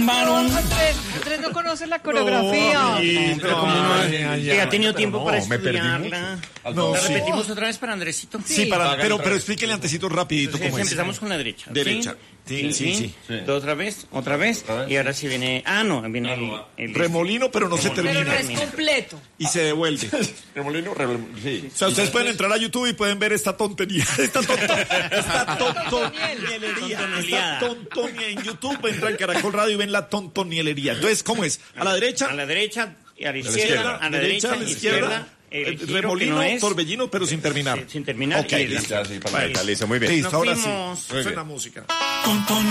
varón. Andrés no conoce la coreografía. Pero como que ha tenido tiempo para estudiarla. ¿La repetimos otra vez para Andresito? Sí, pero explíquele antecito rapidito Entonces, cómo es. empezamos con la derecha. Derecha. Sí. Otra vez. Y ahora sí viene... viene el remolino, pero no se Pero no termina. es completo. Y se devuelve. Remolino, sí. O sea, ustedes pueden entrar a YouTube y pueden ver esta tontería. Esta tontonielería. En YouTube entran en Caracol Radio y ven la tontonielería. Entonces, ¿cómo es? A la derecha. A la derecha y a la izquierda. A la derecha, a la izquierda. El remolino, no es, torbellino, pero sin terminar. Sin terminar. Ok, Listo, muy bien. Listo, ahora sí. fuimos. Suena música.